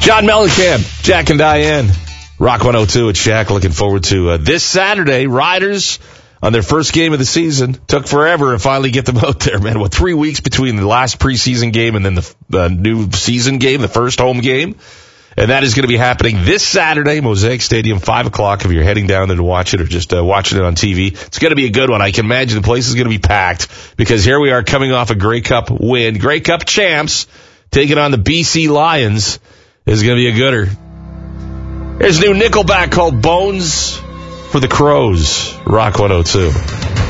John Mellencamp, Jack and Diane, Rock 102 at Shaq. Looking forward to this Saturday. Riders on their first game of the season. Took forever to finally get them out there, man. 3 weeks between the last preseason game and then the new season game, the first home game. And that is going to be happening this Saturday, Mosaic Stadium, 5 o'clock if you're heading down there to watch it or just watching it on TV. It's going to be a good one. I can imagine the place is going to be packed because here we are coming off a Grey Cup win. Grey Cup champs taking on the BC Lions. Is going to be a gooder. There's a new Nickelback called Bones for the Crows. Rock 102.